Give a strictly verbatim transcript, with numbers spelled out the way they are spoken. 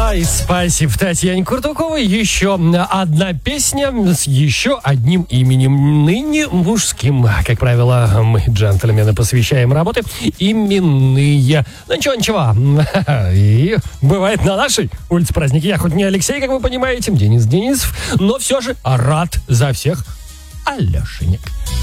Ай, спасибо Татьяне Куртуковой. Еще одна песня с еще одним именем, ныне мужским. Как правило, мы, джентльмены, посвящаем работы именные. Ну ничего, ничего. И бывает на нашей улице праздники. Я хоть не Алексей, как вы понимаете, Денис Денисов, но все же рад за всех Алешенек.